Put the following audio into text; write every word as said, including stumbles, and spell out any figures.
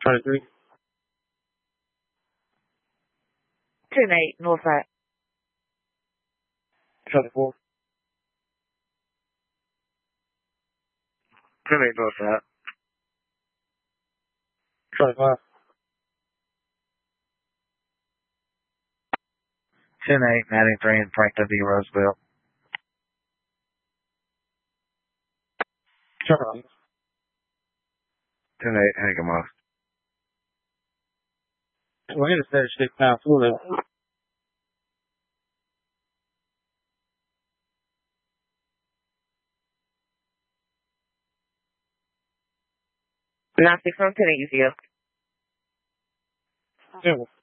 twenty-three. ten eight, Northside. twenty-four. ten eight, Northside. twenty-five. ten eight, ninety-three, and Franklin D. Roosevelt. twenty-five. ten eight, Hagamoth. Well, interstate six nine four. nine six one, ten eight, U C F. Simple.